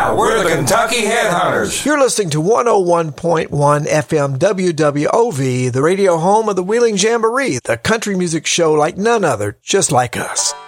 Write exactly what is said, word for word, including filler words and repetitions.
Yeah, we're the Kentucky Headhunters. You're listening to one oh one point one F M W W O V, the radio home of the Wheeling Jamboree, the country music show like none other, just like us.